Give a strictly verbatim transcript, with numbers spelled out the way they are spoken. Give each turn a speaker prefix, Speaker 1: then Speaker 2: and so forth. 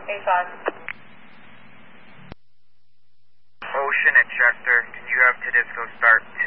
Speaker 1: A five.
Speaker 2: Ocean at Chester, can you have Tedisco start